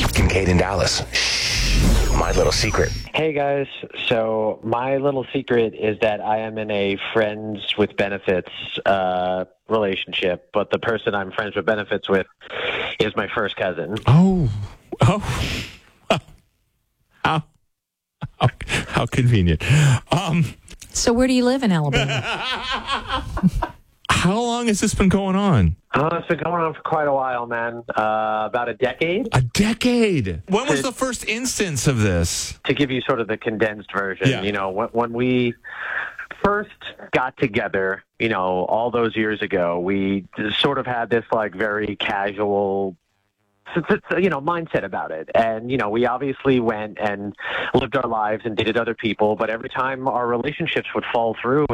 Kincaid in Dallas. Shh. My little secret. Hey guys, so my little secret is that I am in a friends with benefits relationship, but the person I'm friends with benefits with is my first cousin. Oh. How convenient. So where do you live in Alabama? How long has this been going on? It's been going on for quite a while, man. About a decade. A decade. When was the first instance of this? To give you sort of the condensed version, Yeah. you know, when we first got together, you know, all those years ago, we sort of had this like very casual, you know, mindset about it. And, you know, we obviously went and lived our lives and dated other people, but every time our relationships would fall through,